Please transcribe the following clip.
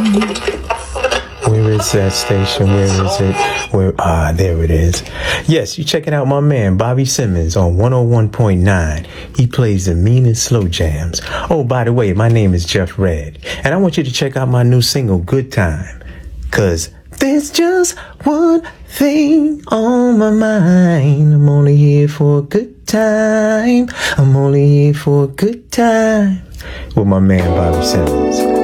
Where is that station? Where is it? There it is. Yes, you checking out my man, Bobby Simmons, on 101.9. He plays the meanest slow jams. Oh, by the way, my name is Jeff Red, and I want you to check out my new single, Good Time. 'Cause there's just one thing on my mind. I'm only here for a good time. I'm only here for a good time. With my man, Bobby Simmons.